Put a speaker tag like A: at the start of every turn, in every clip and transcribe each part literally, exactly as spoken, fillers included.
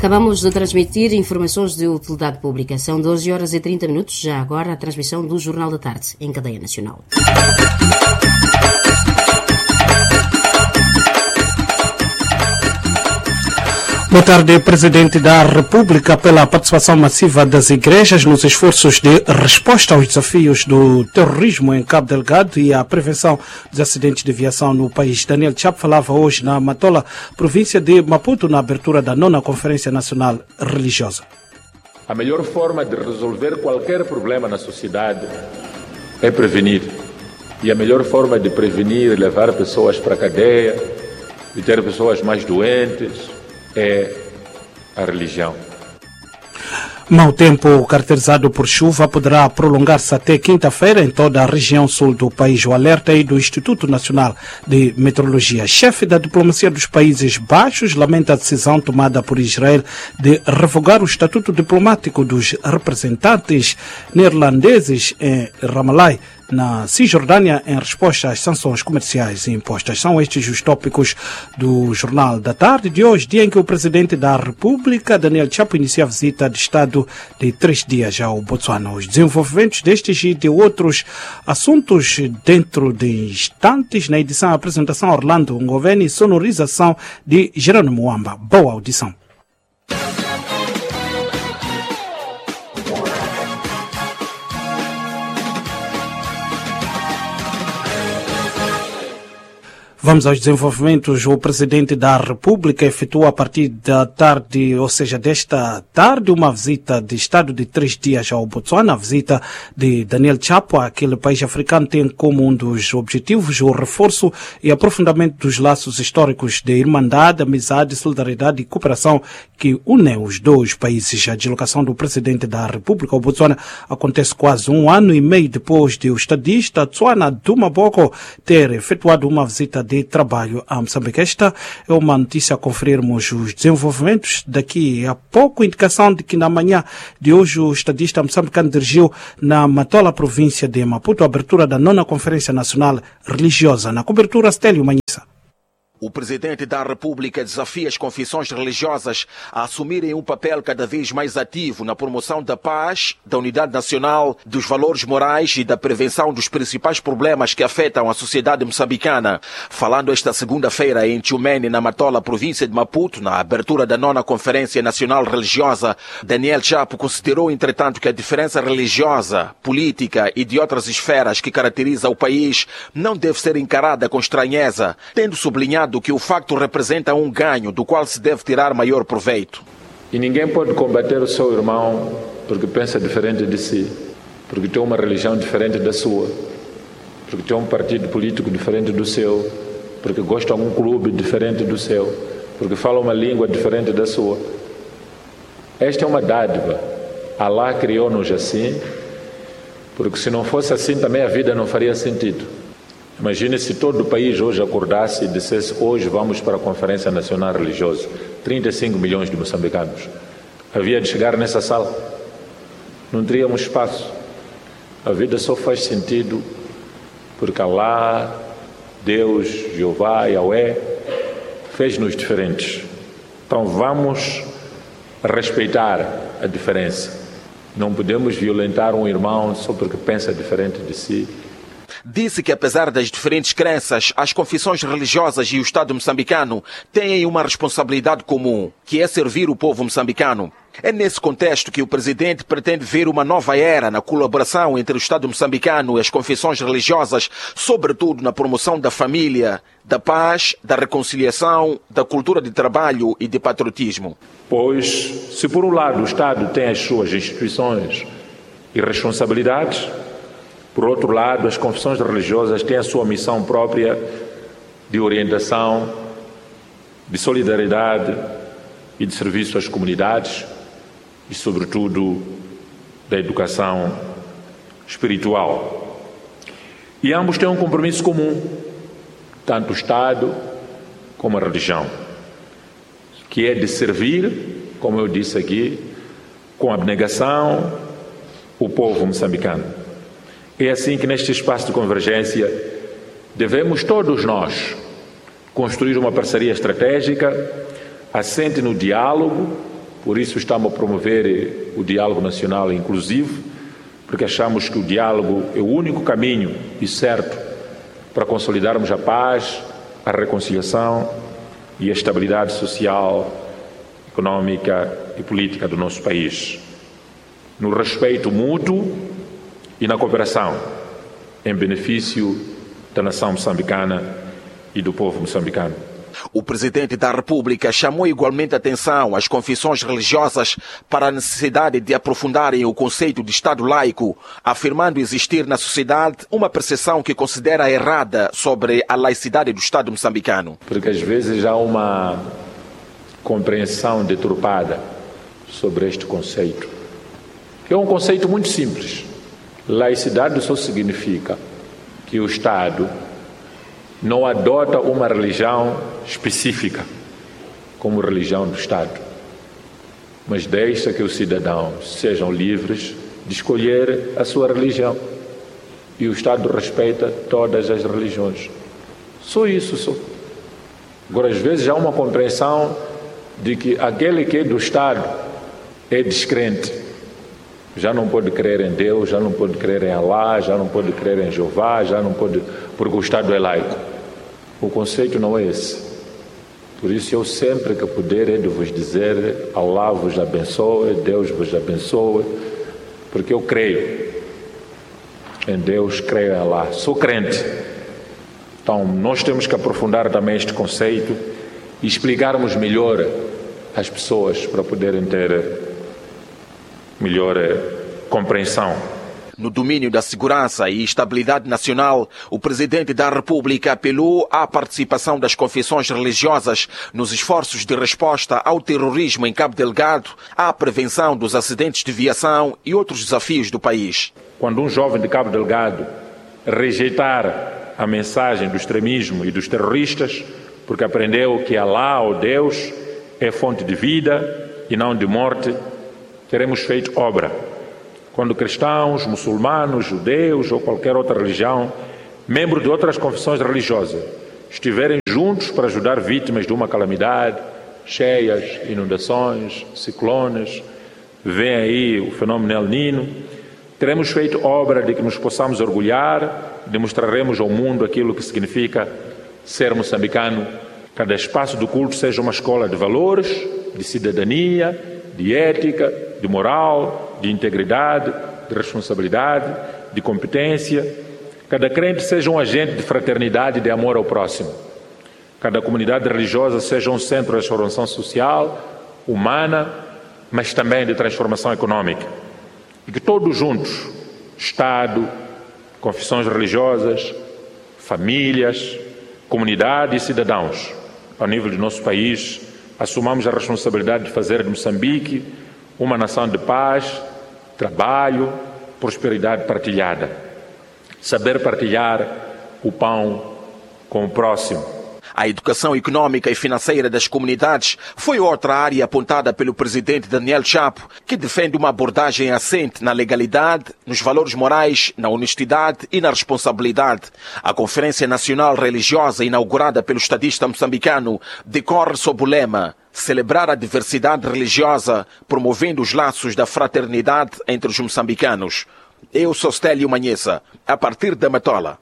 A: Acabamos de transmitir informações de utilidade pública. São doze horas e trinta minutos, já agora a transmissão do Jornal da Tarde, em cadeia nacional.
B: Boa tarde, Presidente da República, pela participação massiva das igrejas nos esforços de resposta aos desafios do terrorismo em Cabo Delgado e a prevenção dos acidentes de aviação no país. Daniel Chapo falava hoje na Matola, província de Maputo, na abertura da nona Conferência Nacional Religiosa.
C: A melhor forma de resolver qualquer problema na sociedade é prevenir. E a melhor forma de prevenir, levar pessoas para a cadeia, e ter pessoas mais doentes, é a religião.
B: Mau tempo caracterizado por chuva poderá prolongar-se até quinta-feira em toda a região sul do país. O alerta aí do Instituto Nacional de Meteorologia. Chefe da diplomacia dos Países Baixos lamenta a decisão tomada por Israel de revogar o estatuto diplomático dos representantes neerlandeses em Ramallah, na Cisjordânia, em resposta às sanções comerciais impostas. São estes os tópicos do Jornal da Tarde de hoje, dia em que o Presidente da República, Daniel Chapo, inicia a visita de Estado de três dias ao Botsuana. Os desenvolvimentos destes e de outros assuntos dentro de instantes, na edição e apresentação Orlando Ngoveni, sonorização de Jerônimo Wamba. Boa audição. Vamos aos desenvolvimentos. O Presidente da República efetuou a partir da tarde, ou seja, desta tarde, uma visita de Estado de três dias ao Botsuana. A visita de Daniel Chapo àquele país africano tem como um dos objetivos o reforço e aprofundamento dos laços históricos de irmandade, amizade, solidariedade e cooperação que unem os dois países. A deslocação do Presidente da República ao Botsuana acontece quase um ano e meio depois de o estadista Tswana Duma Boko ter efetuado uma visita de trabalho a Moçambique. Esta é uma notícia a conferirmos os desenvolvimentos daqui a pouco. Indicação de que na manhã de hoje o estadista moçambicano dirigiu na Matola, província de Maputo, a abertura da nona Conferência Nacional Religiosa. Na cobertura, Stélio Manhissa.
D: O Presidente da República desafia as confissões religiosas a assumirem um papel cada vez mais ativo na promoção da paz, da unidade nacional, dos valores morais e da prevenção dos principais problemas que afetam a sociedade moçambicana. Falando esta segunda-feira em Tchumene, na Matola, província de Maputo, na abertura da nona Conferência Nacional Religiosa, Daniel Chapo considerou, entretanto, que a diferença religiosa, política e de outras esferas que caracteriza o país não deve ser encarada com estranheza, tendo sublinhado que o facto representa um ganho do qual se deve tirar maior proveito.
C: E ninguém pode combater o seu irmão porque pensa diferente de si, porque tem uma religião diferente da sua, porque tem um partido político diferente do seu, porque gosta de um clube diferente do seu, porque fala uma língua diferente da sua. Esta é uma dádiva. Allah criou-nos assim, porque se não fosse assim também a vida não faria sentido. Imagine se todo o país hoje acordasse e dissesse: hoje vamos para a Conferência Nacional Religiosa, trinta e cinco milhões de moçambicanos. Havia de chegar nessa sala, não teríamos espaço. A vida só faz sentido porque Allah, Deus, Jeová, Yahweh, fez-nos diferentes. Então vamos respeitar a diferença. Não podemos violentar um irmão só porque pensa diferente de si.
D: Disse que, apesar das diferentes crenças, as confissões religiosas e o Estado moçambicano têm uma responsabilidade comum, que é servir o povo moçambicano. É nesse contexto que o Presidente pretende ver uma nova era na colaboração entre o Estado moçambicano e as confissões religiosas, sobretudo na promoção da família, da paz, da reconciliação, da cultura de trabalho e de patriotismo.
C: Pois, se por um lado o Estado tem as suas instituições e responsabilidades, por outro lado, as confissões religiosas têm a sua missão própria de orientação, de solidariedade e de serviço às comunidades e, sobretudo, da educação espiritual. E ambos têm um compromisso comum, tanto o Estado como a religião, que é de servir, como eu disse aqui, com abnegação, o povo moçambicano. É assim que neste espaço de convergência devemos todos nós construir uma parceria estratégica assente no diálogo, Por isso estamos a promover o diálogo nacional inclusivo, porque achamos que o diálogo é o único caminho e certo para consolidarmos a paz, a reconciliação e a estabilidade social, econômica e política do nosso país, no respeito mútuo e na cooperação, em benefício da nação moçambicana e do povo moçambicano.
D: O Presidente da República chamou igualmente a atenção às confissões religiosas para a necessidade de aprofundarem o conceito de Estado laico, afirmando existir na sociedade uma percepção que considera errada sobre a laicidade do Estado moçambicano.
C: Porque às vezes há uma compreensão deturpada sobre este conceito, que é um conceito muito simples. Laicidade só significa que o Estado não adota uma religião específica como religião do Estado, mas deixa que os cidadãos sejam livres de escolher a sua religião. E o Estado respeita todas as religiões. Só isso, só. Agora, às vezes, há uma compreensão de que aquele que é do Estado é descrente. Já não pode crer em Deus, já não pode crer em Alá, já não pode crer em Jeová, já não pode, porque o Estado é laico. O conceito não é esse. Por isso eu sempre que puder é de vos dizer: Alá vos abençoe, Deus vos abençoe, porque eu creio em Deus, creio em Alá, sou crente. Então nós temos que aprofundar também este conceito e explicarmos melhor às pessoas para poderem ter melhor compreensão.
D: No domínio da segurança e estabilidade nacional, o Presidente da República apelou à participação das confissões religiosas nos esforços de resposta ao terrorismo em Cabo Delgado, à prevenção dos acidentes de viação e outros desafios do país.
C: Quando um jovem de Cabo Delgado rejeitar a mensagem do extremismo e dos terroristas, porque aprendeu que Alá, ou Deus, é fonte de vida e não de morte, teremos feito obra. Quando cristãos, muçulmanos, judeus ou qualquer outra religião, membros de outras confissões religiosas, estiverem juntos para ajudar vítimas de uma calamidade, cheias, inundações, ciclones, vem aí o fenômeno El Niño, teremos feito obra de que nos possamos orgulhar, demonstraremos ao mundo aquilo que significa ser moçambicano. Cada espaço do culto seja uma escola de valores, de cidadania, de ética, de moral, de integridade, de responsabilidade, de competência. Cada crente seja um agente de fraternidade e de amor ao próximo. Cada comunidade religiosa seja um centro de transformação social, humana, mas também de transformação econômica. E que todos juntos, Estado, confissões religiosas, famílias, comunidade e cidadãos, ao nível do nosso país, assumamos a responsabilidade de fazer de Moçambique uma nação de paz, trabalho, prosperidade partilhada. Saber partilhar o pão com o próximo.
D: A educação econômica e financeira das comunidades foi outra área apontada pelo presidente Daniel Chapo, que defende uma abordagem assente na legalidade, nos valores morais, na honestidade e na responsabilidade. A Conferência Nacional Religiosa, inaugurada pelo estadista moçambicano, decorre sob o lema celebrar a diversidade religiosa, promovendo os laços da fraternidade entre os moçambicanos. Eu sou Stélio Manhessa, a partir da Matola.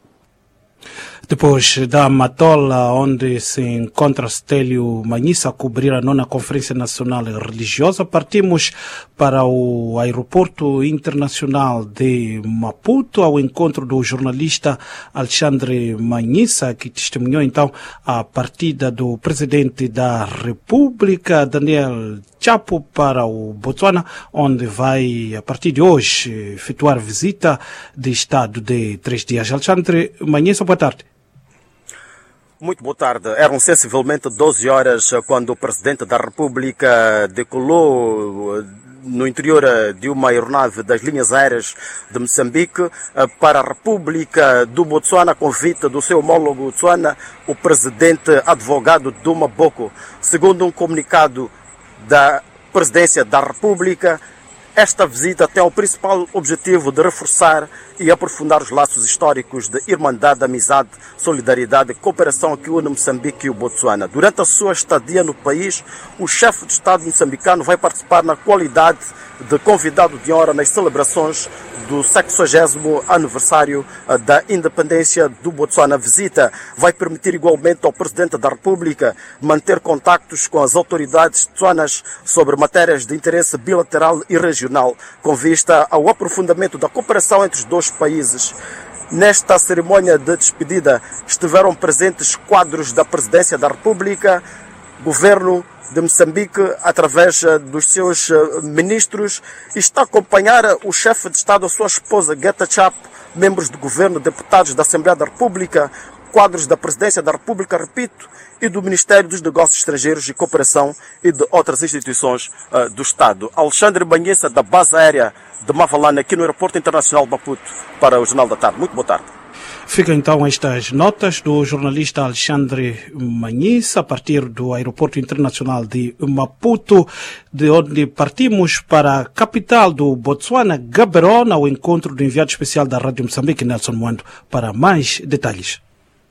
B: Depois da Matola, onde se encontra Stélio Manhissa a cobrir a nona Conferência Nacional Religiosa, partimos para o Aeroporto Internacional de Maputo, ao encontro do jornalista Alexandre Manhissa, que testemunhou então a partida do Presidente da República, Daniel Chapo, para o Botsuana, onde vai, a partir de hoje, efetuar visita de Estado de três dias. Alexandre Manhissa, boa tarde.
E: Muito boa tarde. Eram sensivelmente doze horas quando o Presidente da República decolou no interior de uma aeronave das linhas aéreas de Moçambique para a República do Botsuana, a convite do seu homólogo Botsuana, o Presidente advogado Duma Boko. Segundo um comunicado da Presidência da República, Esta visita tem o principal objetivo de reforçar e aprofundar os laços históricos de irmandade, amizade, solidariedade e cooperação que une Moçambique e o Botsuana. Durante a sua estadia no país, o chefe de Estado moçambicano vai participar na qualidade de convidado de honra nas celebrações do sexagésimo aniversário da independência do Botsuana. A visita vai permitir igualmente ao Presidente da República manter contactos com as autoridades botsuanas sobre matérias de interesse bilateral e regional, com vista ao aprofundamento da cooperação entre os dois países. Nesta cerimônia de despedida estiveram presentes quadros da Presidência da República, Governo de Moçambique, através dos seus ministros, e está a acompanhar o chefe de Estado, a sua esposa Geta Chap, membros do Governo, deputados da Assembleia da República, quadros da Presidência da República, repito, e do Ministério dos Negócios Estrangeiros e Cooperação e de outras instituições uh, do Estado. Alexandre Banhessa, da base aérea de Mavalane, aqui no Aeroporto Internacional de Maputo, para o Jornal da Tarde. Muito boa tarde.
B: Ficam então estas notas do jornalista Alexandre Manhissa, a partir do Aeroporto Internacional de Maputo, de onde partimos para a capital do Botsuana, Gaborone, ao encontro do enviado especial da Rádio Moçambique, Nelson Mwando, para mais detalhes.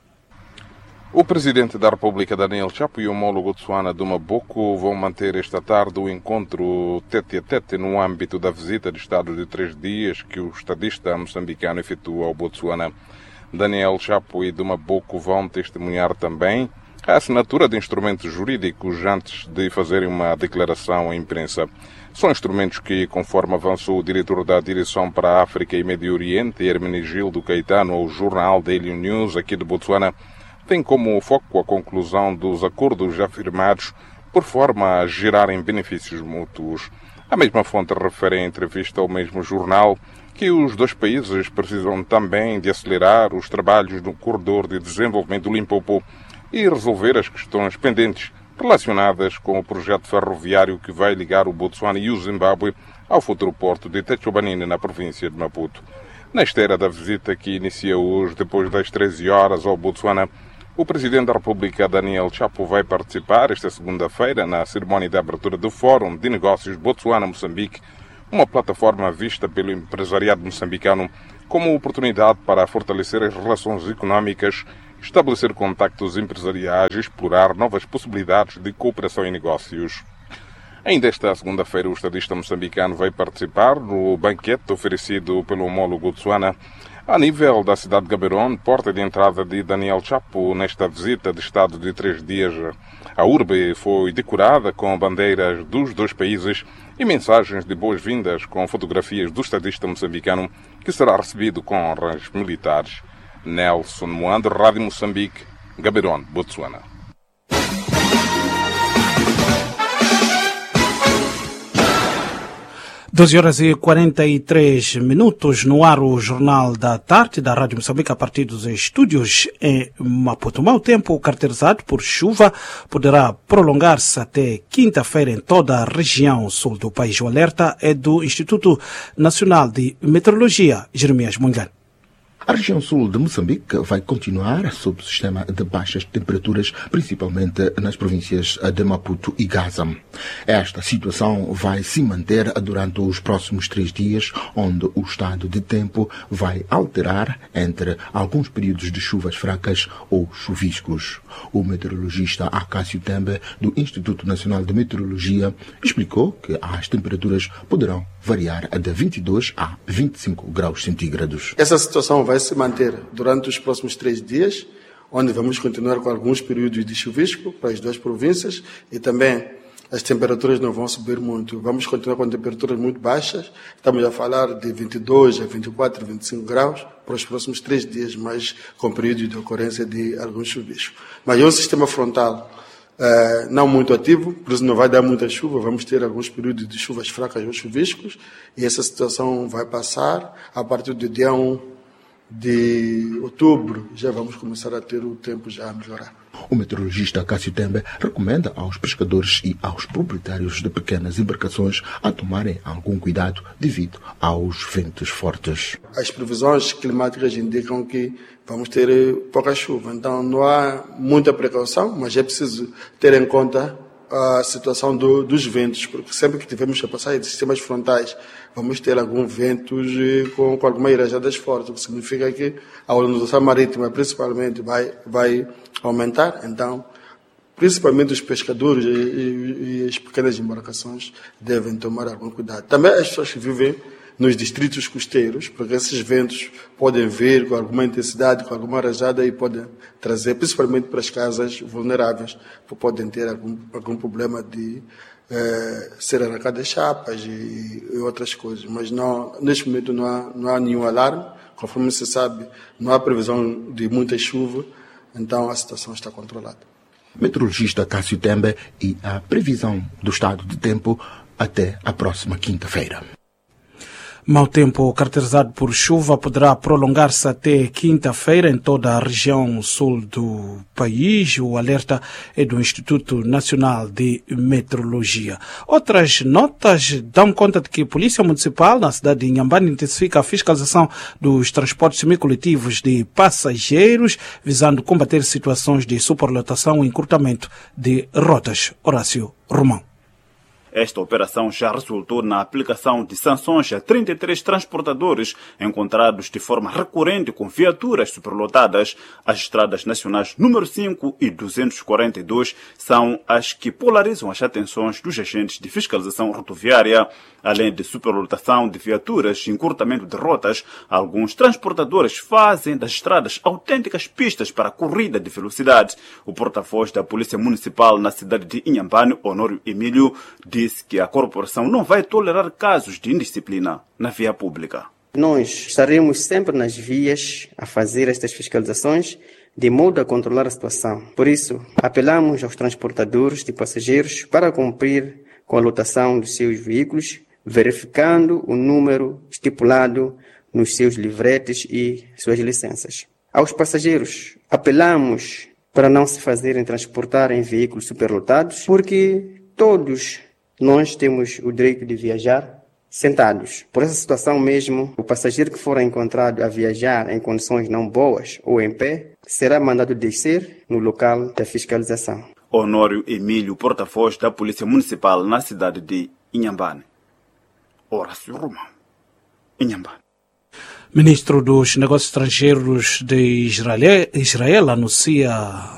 F: O Presidente da República, Daniel Chapo, e o homólogo Botsuana, Duma Boko, vão manter esta tarde o encontro tete a tete no âmbito da visita de Estado de três dias que o estadista moçambicano efetua ao Botsuana. Daniel Chapo e Duma Boko vão testemunhar também a assinatura de instrumentos jurídicos antes de fazerem uma declaração à imprensa. São instrumentos que, conforme avançou o diretor da Direção para a África e Médio Oriente, Hermenegildo Caetano, ao jornal Daily News aqui de Botsuana, tem como foco a conclusão dos acordos já firmados por forma a gerarem benefícios mútuos. A mesma fonte refere em entrevista ao mesmo jornal que os dois países precisam também de acelerar os trabalhos do corredor de desenvolvimento do Limpopo e resolver as questões pendentes relacionadas com o projeto ferroviário que vai ligar o Botsuana e o Zimbábue ao futuro porto de Techobanine, na província de Maputo. Na esteira da visita que inicia hoje, depois das treze horas ao Botsuana, o Presidente da República, Daniel Chapo, vai participar esta segunda-feira na cerimónia de abertura do Fórum de Negócios Botsuana-Moçambique, uma plataforma vista pelo empresariado moçambicano como oportunidade para fortalecer as relações económicas, estabelecer contactos empresariais e explorar novas possibilidades de cooperação e negócios. Ainda esta segunda-feira, o estadista moçambicano vai participar no banquete oferecido pelo homólogo Botsuana a nível da cidade de Gaborone, porta de entrada de Daniel Chapo nesta visita de Estado de três dias. A urbe foi decorada com bandeiras dos dois países e mensagens de boas-vindas com fotografias do estadista moçambicano, que será recebido com honras militares. Nelson Mwando, Rádio Moçambique, Gaborone, Botsuana.
B: doze horas e quarenta e três minutos, no ar o Jornal da Tarde da Rádio Moçambique a partir dos estúdios em Maputo. Mau tempo caracterizado por chuva poderá prolongar-se até quinta-feira em toda a região sul do país. O alerta é do Instituto Nacional de Meteorologia, Jeremias Mungano.
G: A região sul de Moçambique vai continuar sob o sistema de baixas temperaturas, principalmente nas províncias de Maputo e Gaza. Esta situação vai se manter durante os próximos três dias, onde o estado de tempo vai alterar entre alguns períodos de chuvas fracas ou chuviscos. O meteorologista Acácio Tembe, do Instituto Nacional de Meteorologia, explicou que as temperaturas poderão variar de vinte e dois a vinte e cinco graus centígrados.
H: Essa situação vai se manter durante os próximos três dias, onde vamos continuar com alguns períodos de chuvisco para as duas províncias e também as temperaturas não vão subir muito. Vamos continuar com temperaturas muito baixas, estamos a falar de vinte e dois a vinte e quatro, vinte e cinco graus para os próximos três dias, mas com períodos de ocorrência de alguns chuviscos. Mas é um sistema frontal Uh, não muito ativo, por isso não vai dar muita chuva, vamos ter alguns períodos de chuvas fracas ou chuviscos, e essa situação vai passar. A partir do dia um de outubro já vamos começar a ter o tempo já a melhorar.
G: O meteorologista Cássio Tembe recomenda aos pescadores e aos proprietários de pequenas embarcações a tomarem algum cuidado devido aos ventos fortes.
H: As previsões climáticas indicam que vamos ter pouca chuva, então não há muita precaução, mas é preciso ter em conta a situação do, dos ventos, porque sempre que tivermos a passar de sistemas frontais, vamos ter alguns ventos com, com algumas rajadas fortes, o que significa que a ondulação marítima, principalmente, vai, vai aumentar. Então, principalmente os pescadores e, e, e as pequenas embarcações devem tomar algum cuidado. Também as pessoas que vivem nos distritos costeiros, porque esses ventos podem vir com alguma intensidade, com alguma rajada e podem trazer, principalmente para as casas vulneráveis, podem ter algum, algum problema de eh, ser arrancadas chapas e, e outras coisas. Mas não, neste momento não há, não há nenhum alarme, conforme se sabe, não há previsão de muita chuva, então a situação está controlada.
G: Meteorologista Cássio Tembe e a previsão do estado de tempo até a próxima quinta-feira.
B: Mau tempo caracterizado por chuva poderá prolongar-se até quinta-feira em toda a região sul do país. O alerta é do Instituto Nacional de Meteorologia. Outras notas dão conta de que a Polícia Municipal na cidade de Inhambane intensifica a fiscalização dos transportes semicoletivos de passageiros, visando combater situações de superlotação e encurtamento de rotas. Horácio Romão.
I: Esta operação já resultou na aplicação de sanções a trinta e três transportadores encontrados de forma recorrente com viaturas superlotadas. As estradas nacionais número cinco e duzentos e quarenta e dois são as que polarizam as atenções dos agentes de fiscalização rodoviária. Além de superlotação de viaturas e encurtamento de rotas, alguns transportadores fazem das estradas autênticas pistas para a corrida de velocidade. O porta-voz da Polícia Municipal na cidade de Inhambane, Honório Emílio, disse que a corporação não vai tolerar casos de indisciplina na via pública.
J: Nós estaremos sempre nas vias a fazer estas fiscalizações de modo a controlar a situação. Por isso, apelamos aos transportadores de passageiros para cumprir com a lotação dos seus veículos, verificando o número estipulado nos seus livretes e suas licenças. Aos passageiros, apelamos para não se fazerem transportar em veículos superlotados, porque todos nós temos o direito de viajar sentados. Por essa situação mesmo, o passageiro que for encontrado a viajar em condições não boas ou em pé, será mandado descer no local da fiscalização.
I: Honório Emílio, porta-voz da Polícia Municipal na cidade de Inhambane. Horácio Romão, Inhambane.
B: Ministro dos Negócios Estrangeiros de Israel, Israel anuncia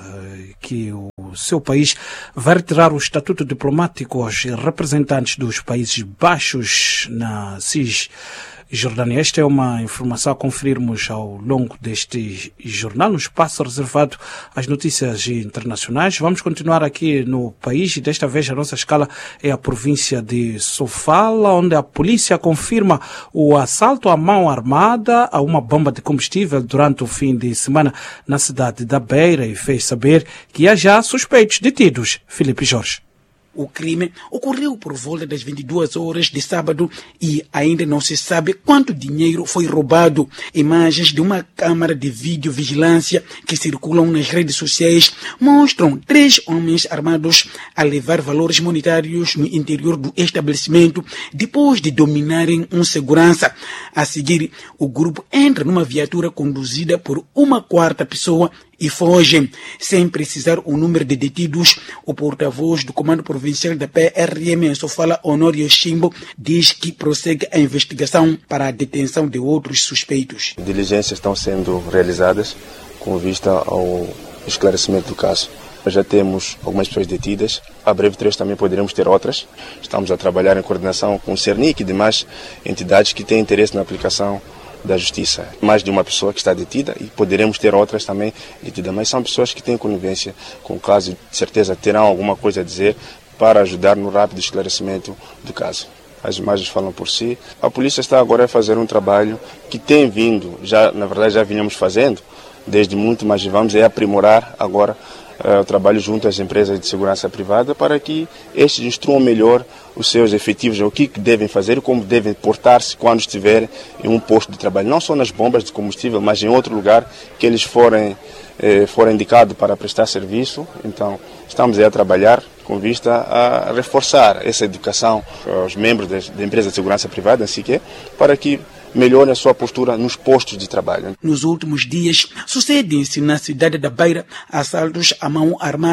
B: que o seu país vai retirar o estatuto diplomático aos representantes dos Países Baixos na Cisjordânia. Esta é uma informação a conferirmos ao longo deste jornal, no espaço reservado às notícias internacionais. Vamos continuar aqui no país e desta vez a nossa escala é a província de Sofala, onde a polícia confirma o assalto à mão armada a uma bomba de combustível durante o fim de semana na cidade da Beira e fez saber que há já suspeitos detidos. Filipe Jorge.
K: O crime ocorreu por volta das vinte e duas horas de sábado e ainda não se sabe quanto dinheiro foi roubado. Imagens de uma câmara de videovigilância que circulam nas redes sociais mostram três homens armados a levar valores monetários no interior do estabelecimento depois de dominarem um segurança. A seguir, o grupo entra numa viatura conduzida por uma quarta pessoa e fogem, sem precisar o número de detidos. O porta-voz do Comando Provincial da P R M em Sofala, Honório Chimbo, diz que prossegue a investigação para a detenção de outros suspeitos.
L: Diligências estão sendo realizadas com vista ao esclarecimento do caso. Nós já temos algumas pessoas detidas, a breve três também poderemos ter outras. Estamos a trabalhar em coordenação com o CERNIC e demais entidades que têm interesse na aplicação da justiça. Mais de uma pessoa que está detida e poderemos ter outras também detidas, mas são pessoas que têm conivência com o caso e de certeza terão alguma coisa a dizer para ajudar no rápido esclarecimento do caso. As imagens falam por si. A polícia está agora a fazer um trabalho que tem vindo, já na verdade já vinhamos fazendo desde muito, mas vamos é aprimorar agora o trabalho junto às empresas de segurança privada para que estes instruam melhor os seus efetivos, o que devem fazer e como devem portar-se quando estiverem em um posto de trabalho. Não só nas bombas de combustível, mas em outro lugar que eles forem, eh, forem indicados para prestar serviço. Então, estamos aí a trabalhar com vista a reforçar essa educação aos membros da empresa de segurança privada, assim que é, para que melhore a sua postura nos postos de trabalho.
K: Nos últimos dias, sucedem-se na cidade da Beira assaltos à mão armada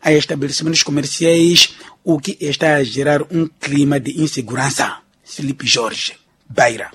K: a estabelecimentos comerciais, o que está a gerar um clima de insegurança. Felipe Jorge, Beira.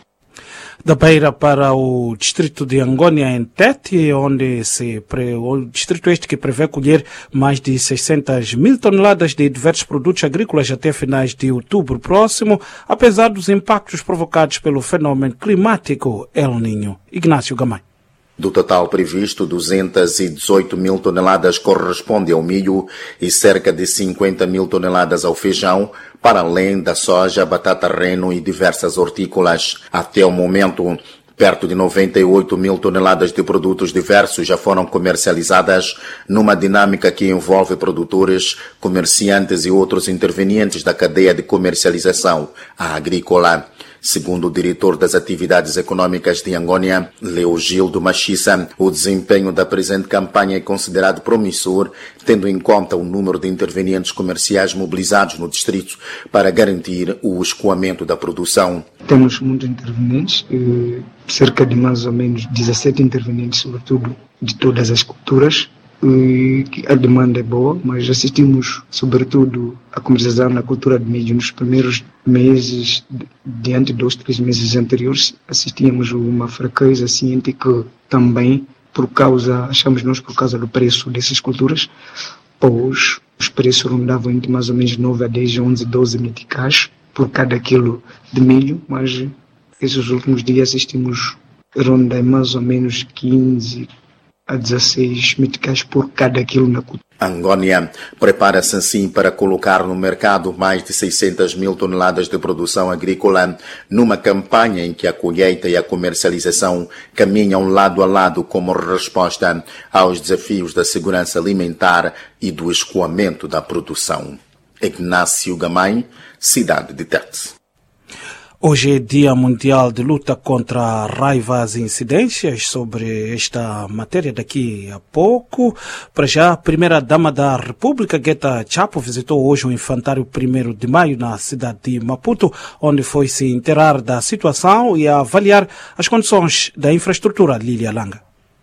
B: Da Beira para o distrito de Angônia, em Tete, onde se pre... o distrito este que prevê colher mais de seiscentas mil toneladas de diversos produtos agrícolas até finais de outubro próximo, apesar dos impactos provocados pelo fenômeno climático El Niño. Ignácio Gamay.
M: Do total previsto, duzentas e dezoito mil toneladas corresponde ao milho e cerca de cinquenta mil toneladas ao feijão, para além da soja, batata reno e diversas hortícolas. Até o momento, perto de noventa e oito mil toneladas de produtos diversos já foram comercializadas, numa dinâmica que envolve produtores, comerciantes e outros intervenientes da cadeia de comercialização agrícola. Segundo o diretor das atividades econômicas de Angônia, Leogildo Machissa, o desempenho da presente campanha é considerado promissor, tendo em conta o número de intervenientes comerciais mobilizados no distrito para garantir o escoamento da produção.
N: Temos muitos intervenientes, cerca de mais ou menos dezessete intervenientes, sobretudo de todas as culturas. Que a demanda é boa, mas assistimos sobretudo a comercialização na cultura de milho nos primeiros meses, diante dos três meses anteriores, assistíamos uma fraqueza ciente que também, por causa, achamos nós, por causa do preço dessas culturas, pois os preços rondavam entre mais ou menos nove a dez, onze, doze meticais por cada quilo de milho, mas esses últimos dias assistimos ronda mais ou menos quinze a dezesseis meticais por cada quilo na cultura.
M: Angônia prepara-se assim para colocar no mercado mais de seiscentas mil toneladas de produção agrícola, numa campanha em que a colheita e a comercialização caminham lado a lado como resposta aos desafios da segurança alimentar e do escoamento da produção. Ignácio Gamay, cidade de Tete.
B: Hoje é Dia Mundial de Luta contra a Raiva. As incidências sobre esta matéria daqui a pouco. Para já, a primeira-dama da República, Guetta Chapo, visitou hoje o infantário primeiro de maio na cidade de Maputo, onde foi se inteirar da situação e avaliar as condições da infraestrutura. Lília Langa.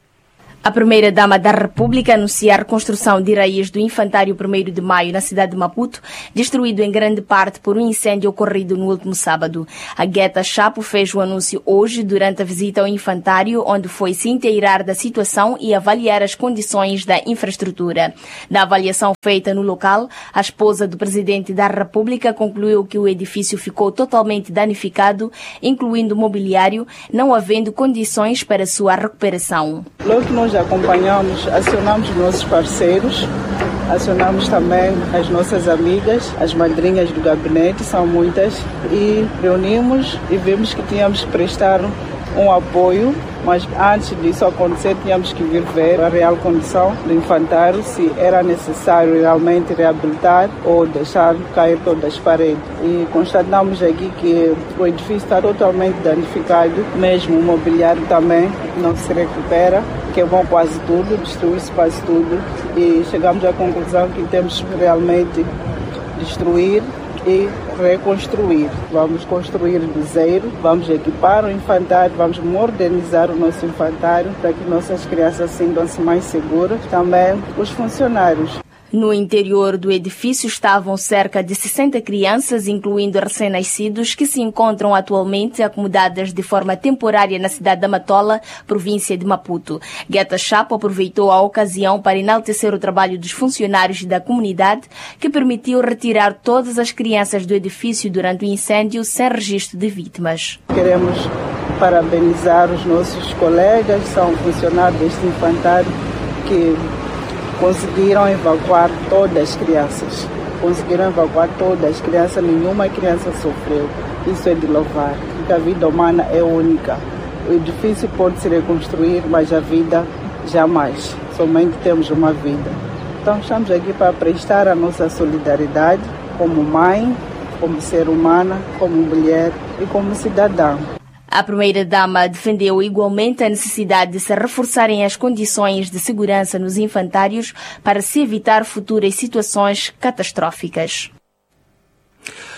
O: A primeira-dama da República anuncia a reconstrução de raiz do infantário primeiro de maio na cidade de Maputo, destruído em grande parte por um incêndio ocorrido no último sábado. A Guetta Chapo fez o anúncio hoje durante a visita ao infantário, onde foi se inteirar da situação e avaliar as condições da infraestrutura. Da avaliação feita no local, a esposa do presidente da República concluiu que o edifício ficou totalmente danificado, incluindo mobiliário, não havendo condições para sua recuperação.
P: Logo que nós acompanhamos, acionamos os nossos parceiros, acionamos também as nossas amigas, as madrinhas do gabinete, são muitas, e reunimos e vimos que tínhamos que prestar um apoio, mas antes disso acontecer tínhamos que vir ver a real condição do infantário, se era necessário realmente reabilitar ou deixar cair todas as paredes. E constatamos aqui que o edifício está totalmente danificado, mesmo o mobiliário também não se recupera, queimou quase tudo, destruiu-se quase tudo, e chegamos à conclusão que temos que realmente destruir e reconstruir. Vamos construir do zero, vamos equipar o infantário, vamos modernizar o nosso infantário para que nossas crianças sintam-se mais seguras, também os funcionários.
O: No interior do edifício estavam cerca de sessenta crianças, incluindo recém-nascidos, que se encontram atualmente acomodadas de forma temporária na cidade da Matola, província de Maputo. Guetta Chapo aproveitou a ocasião para enaltecer o trabalho dos funcionários da comunidade, que permitiu retirar todas as crianças do edifício durante o incêndio sem registro de vítimas.
P: Queremos parabenizar os nossos colegas, são funcionários deste infantário, que conseguiram evacuar todas as crianças. Conseguiram evacuar todas as crianças, nenhuma criança sofreu. Isso é de louvar, porque a vida humana é única. O edifício pode se reconstruir, mas a vida jamais. Somente temos uma vida. Então estamos aqui para prestar a nossa solidariedade como mãe, como ser humana, como mulher e como cidadã.
O: A primeira-dama defendeu igualmente a necessidade de se reforçarem as condições de segurança nos infantários para se evitar futuras situações catastróficas.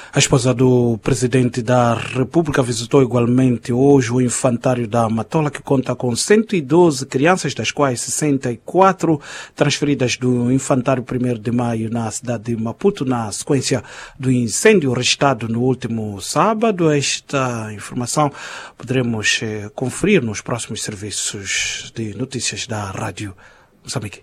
B: A esposa do presidente da República visitou igualmente hoje o infantário da Matola, que conta com cento e doze crianças, das quais sessenta e quatro transferidas do infantário primeiro de maio na cidade de Maputo, na sequência do incêndio registrado no último sábado. Esta informação poderemos eh, conferir nos próximos serviços de notícias da Rádio Moçambique.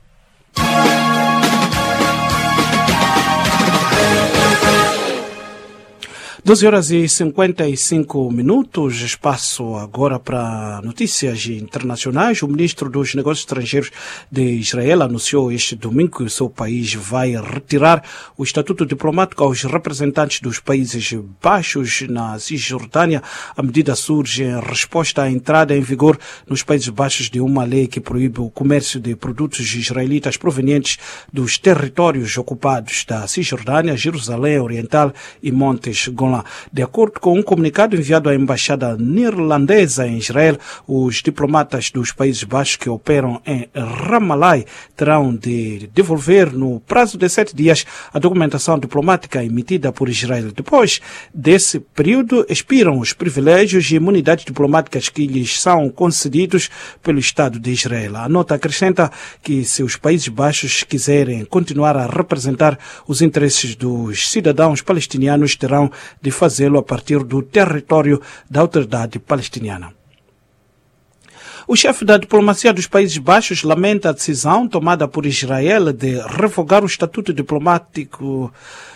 B: doze horas e cinquenta e cinco minutos, espaço agora para notícias internacionais. O ministro dos Negócios Estrangeiros de Israel anunciou este domingo que o seu país vai retirar o estatuto diplomático aos representantes dos Países Baixos na Cisjordânia. A medida surge em resposta à entrada em vigor nos Países Baixos de uma lei que proíbe o comércio de produtos israelitas provenientes dos territórios ocupados da Cisjordânia, Jerusalém Oriental e Montes Golan. De acordo com um comunicado enviado à Embaixada Neerlandesa em Israel, os diplomatas dos Países Baixos que operam em Ramallah terão de devolver no prazo de sete dias a documentação diplomática emitida por Israel. Depois desse período, expiram os privilégios e imunidades diplomáticas que lhes são concedidos pelo Estado de Israel. A nota acrescenta que se os Países Baixos quiserem continuar a representar os interesses dos cidadãos palestinianos, terão de fazê-lo a partir do território da autoridade palestiniana. O chefe da diplomacia dos Países Baixos lamenta a decisão tomada por Israel de revogar o estatuto diplomático.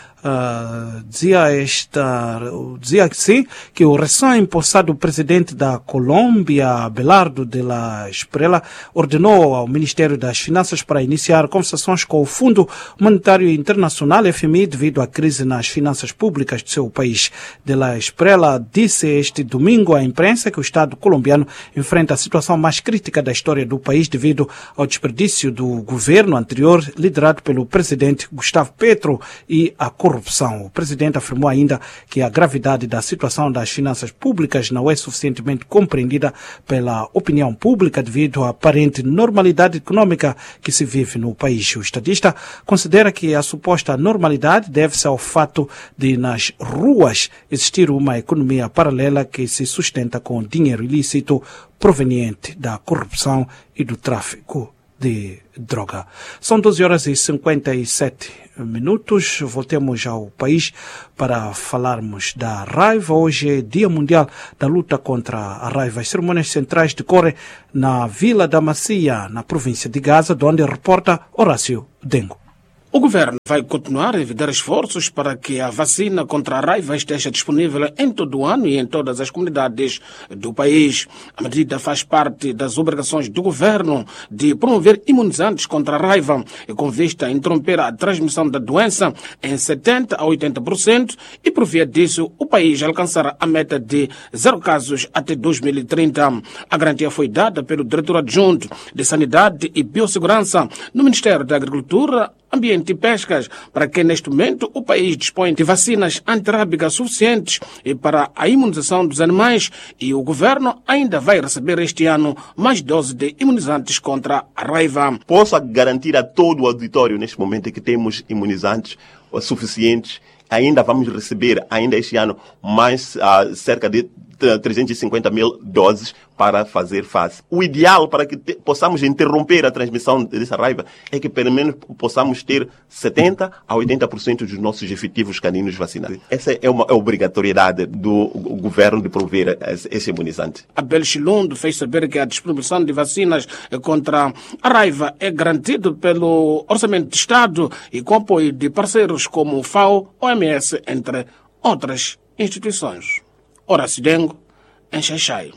B: Uh, dizia esta, dizia que sim, que o recém-empossado presidente da Colômbia, Abelardo de la Espriella, ordenou ao Ministério das Finanças para iniciar conversações com o Fundo Monetário Internacional, F M I, devido à crise nas finanças públicas do seu país. De la Espriella disse este domingo à imprensa que o Estado colombiano enfrenta a situação mais crítica da história do país devido ao desperdício do governo anterior, liderado pelo presidente Gustavo Petro, e a corrupção. O presidente afirmou ainda que a gravidade da situação das finanças públicas não é suficientemente compreendida pela opinião pública devido à aparente normalidade econômica que se vive no país. O estadista considera que a suposta normalidade deve-se ao fato de, nas ruas, existir uma economia paralela que se sustenta com dinheiro ilícito proveniente da corrupção e do tráfico de droga. São doze horas e cinquenta e sete minutos. Voltemos ao país para falarmos da raiva. Hoje é Dia Mundial da Luta contra a Raiva. As cerimônias centrais decorrem na Vila da Macia, na província de Gaza, de onde reporta Horácio Dengo.
K: O governo vai continuar a envidar esforços para que a vacina contra a raiva esteja disponível em todo o ano e em todas as comunidades do país. A medida faz parte das obrigações do governo de promover imunizantes contra a raiva, com vista a interromper a transmissão da doença em setenta a oitenta por cento e, por via disso, o país alcançará a meta de zero casos até dois mil e trinta. A garantia foi dada pelo diretor adjunto de Sanidade e Biossegurança no Ministério da Agricultura, Ambiente e Pescas, para que neste momento o país dispõe de vacinas antirrábicas suficientes para a imunização dos animais e o governo ainda vai receber este ano mais doses de imunizantes contra a raiva.
Q: Posso garantir a todo o auditório neste momento que temos imunizantes suficientes. Ainda vamos receber, ainda este ano, mais uh, cerca de trezentas e cinquenta mil doses para fazer face. O ideal para que te, possamos interromper a transmissão dessa raiva é que pelo menos possamos ter setenta a oitenta por cento dos nossos efetivos caninos vacinados. Essa é uma obrigatoriedade do governo de prover esse imunizante.
K: Abel Chilundo fez saber que a distribuição de vacinas contra a raiva é garantida pelo Orçamento de Estado e com apoio de parceiros como o F A O, O M S, entre outras instituições. Horácio Dengo, em Xaixai.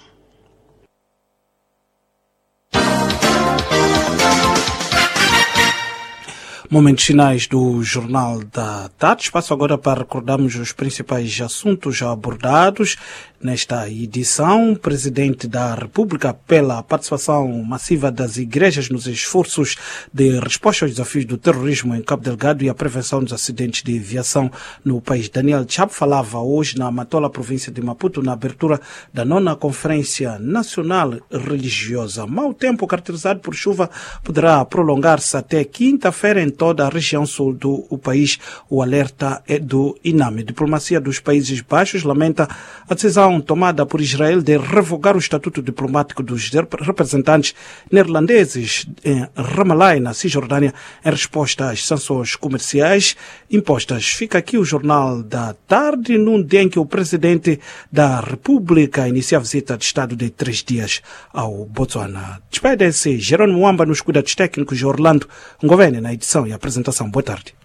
B: Momentos finais do Jornal da Tarde. Espaço agora para recordarmos os principais assuntos abordados nesta edição. O Presidente da República apela à participação massiva das igrejas nos esforços de resposta aos desafios do terrorismo em Cabo Delgado e a prevenção dos acidentes de aviação no país. Daniel Chapo falava hoje na Matola, província de Maputo, na abertura da nona Conferência Nacional Religiosa. Mau tempo caracterizado por chuva poderá prolongar-se até quinta-feira em toda a região sul do país. O alerta é do INAME. A diplomacia dos Países Baixos lamenta a decisão tomada por Israel de revogar o estatuto diplomático dos representantes neerlandeses em Ramallah, na Cisjordânia, em resposta às sanções comerciais impostas. Fica aqui o Jornal da Tarde, num dia em que o presidente da República inicia a visita de Estado de três dias ao Botsuana. Despede-se Jerônimo Mwamba nos cuidados técnicos de Orlando Ngovene na edição e apresentação. Boa tarde.